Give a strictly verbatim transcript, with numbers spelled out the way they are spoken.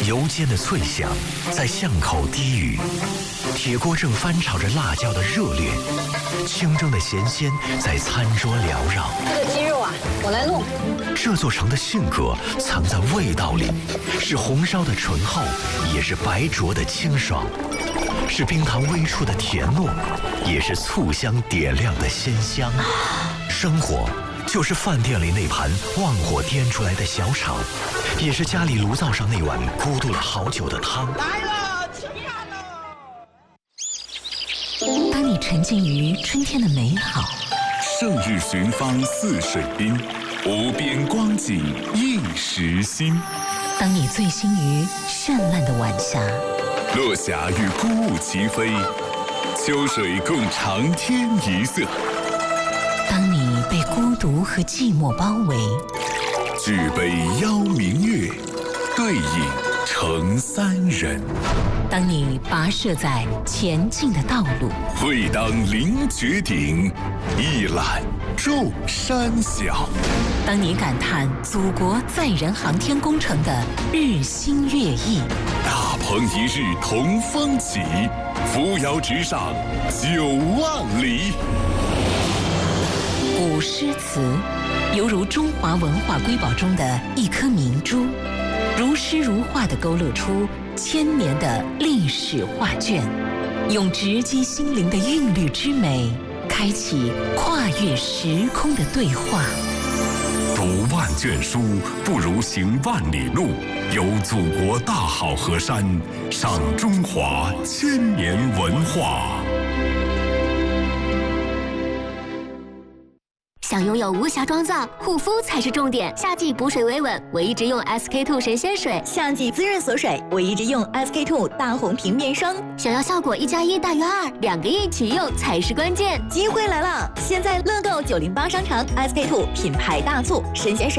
油煎的脆香在巷口低语，铁锅正翻炒着辣椒的热烈，清蒸的咸鲜在餐桌缭绕。 这个鸡肉啊，我来弄。 这座城的性格藏在味道里，是红烧的醇厚，也是白灼的清爽，是冰糖微出的甜糯，也是醋香点亮的鲜香。生活就是饭店里那盘旺火颠出来的小炒，也是家里炉灶上那碗咕嘟了好久的汤。 来了，吃饭了！当你沉浸于春天的美好， 胜日寻芳泗水滨，无边光景映时心。 当你醉心于绚烂的晚霞， 落霞与孤鹜齐飞，秋水共长天一色。 当你被孤独和寂寞包围， 举杯邀明月，对影成三人。 当你跋涉在前进的道路， 会当凌绝顶，一览众山小。 当你感叹祖国载人航天工程的日新月异， 大鹏一日同风起，扶摇直上九万里。 古诗词犹如中华文化瑰宝中的一颗明珠，如诗如画地勾勒出千年的历史画卷，用直击心灵的韵律之美，开启跨越时空的对话。 读万卷书，不如行万里路。游祖国大好河山，赏中华千年文化。 想拥有无瑕妆造，护肤才是重点。夏季补水维稳，我一直用 S K two 神仙水； 夏季滋润锁水，我一直用 S K two 大红瓶面霜。 想要效果一加一大于二，两个一起用才是关键。 机会来了！现在乐购九零八商城 S K two 品牌大促神仙水。